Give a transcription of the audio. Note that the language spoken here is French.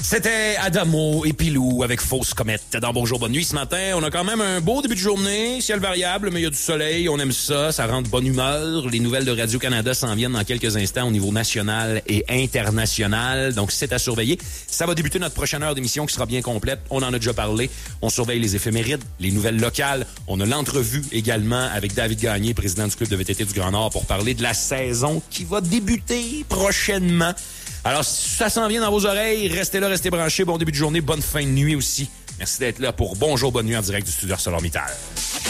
C'était Adamo et Pilou avec Fausse Comète dans Bonjour Bonne Nuit. Ce matin, on a quand même un beau début de journée. Ciel variable, mais il y a du soleil. On aime ça. Ça rend de bonne humeur. Les nouvelles de Radio-Canada s'en viennent dans quelques instants au niveau national et international. Donc, c'est à surveiller. Ça va débuter notre prochaine heure d'émission qui sera bien complète. On en a déjà parlé. On surveille les éphémérides, les nouvelles locales. On a l'entrevue également avec David Gagné, président du club de VTT du Grand Nord, pour parler de la saison qui va débuter prochainement. Alors, si ça s'en vient dans vos oreilles, restez là, restez branchés. Bon début de journée, bonne fin de nuit aussi. Merci d'être là pour Bonjour Bonne Nuit en direct du studio ArcelorMittal.